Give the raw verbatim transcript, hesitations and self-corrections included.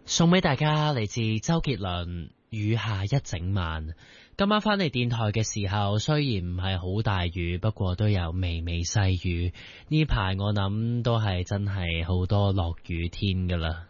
送俾大家嚟自周杰倫雨下一整晚。今晚返嚟電台嘅時候，雖然唔係好大雨，不過都有微微細雨。呢排我諗都係真係好多落雨天㗎喇。